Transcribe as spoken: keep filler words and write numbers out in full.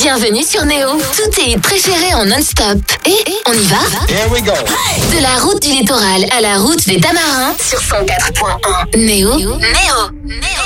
Bienvenue sur Néo. Tous tes hits préférés en non-stop. Et on y va? Here we go. De la route du littoral à la route des Tamarins sur cent quatre point un. Néo. Néo. Néo.